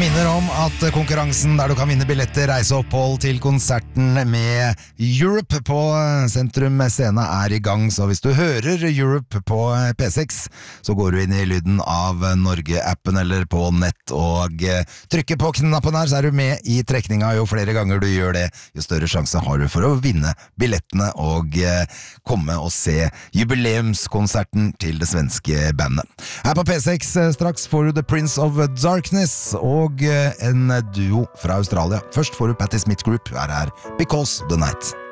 Minner om at konkurransen der du kan vinne billetter, reiseopphold til konserten med Europe på Sentrum Scene i gang. Så hvis du hører Europe på P6, så går du inn i lyden av Norge-appen eller på nett og trykker på knappen her, så du med i trekninga. Jo flere ganger du gjør det, jo større sjanse har du for å vinne billettene og komme og se jubileumskonserten til det svenske bandet. Her på P6 straks får du The Prince of Darkness og en duo fra Australia. Først får du Patti Smith Group, her Because the Night.